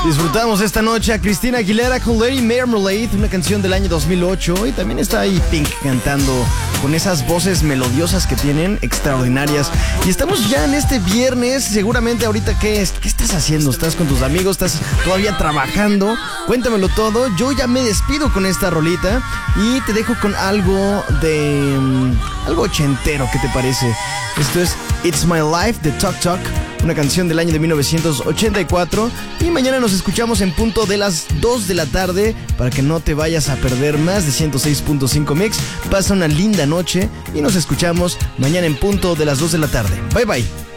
Disfrutamos esta noche a Christina Aguilera con Lady Marmalade, una canción del año 2008, y también está ahí Pink cantando con esas voces melodiosas que tienen, extraordinarias. Y estamos ya en este viernes, seguramente ahorita ¿qué estás haciendo? ¿Estás con tus amigos? ¿Estás todavía trabajando? Cuéntamelo todo. Yo ya me despido con esta rolita y te dejo con algo de algo ochentero, ¿qué te parece? Esto es It's My Life de Tok Tok, una canción del año de 1984. Y mañana nos escuchamos en punto de las 2 de la tarde para que no te vayas a perder más de 106.5 Mix. Pasa una linda noche y nos escuchamos mañana en punto de las 2 de la tarde. Bye bye.